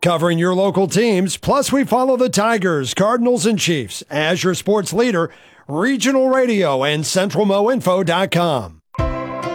covering your local teams. Plus, we follow the Tigers, Cardinals, and Chiefs. As your sports leader, Regional Radio and CentralMoInfo.com.